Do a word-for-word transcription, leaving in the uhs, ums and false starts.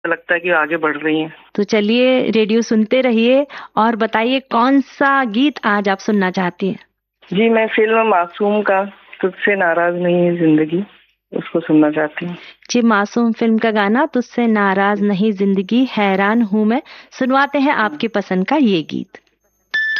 लगता है कि आगे बढ़ रही हैं। तो चलिए रेडियो सुनते रहिए और बताइए कौन सा गीत आज आप सुनना चाहती हैं। जी, मैं फिल्म मासूम का तुझसे नाराज नहीं है जिंदगी, उसको सुनना चाहती हूँ। जी, मासूम फिल्म का गाना तुझसे नाराज नहीं जिंदगी हैरान हूं मैं, सुनवाते हैं आपकी पसंद का ये गीत।